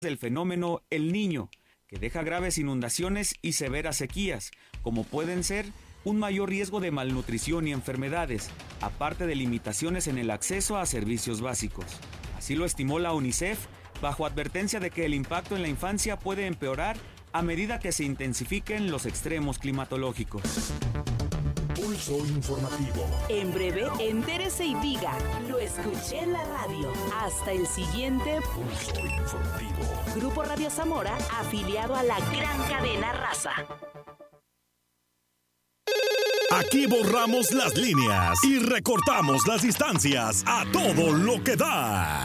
del fenómeno El Niño, que deja graves inundaciones y severas sequías, como pueden ser un mayor riesgo de malnutrición y enfermedades, aparte de limitaciones en el acceso a servicios básicos. Así lo estimó la UNICEF, bajo advertencia de que el impacto en la infancia puede empeorar a medida que se intensifiquen los extremos climatológicos. Pulso informativo. En breve, entérese y diga, lo escuché en la radio. Hasta el siguiente Pulso informativo. Grupo Radio Zamora, afiliado a la gran cadena Raza. Aquí borramos las líneas y recortamos las distancias a todo lo que da.